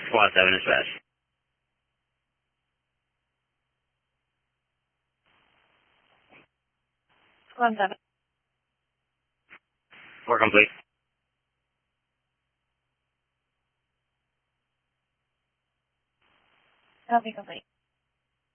Squad 7 is fast. Squad 7. Work complete. Copy complete.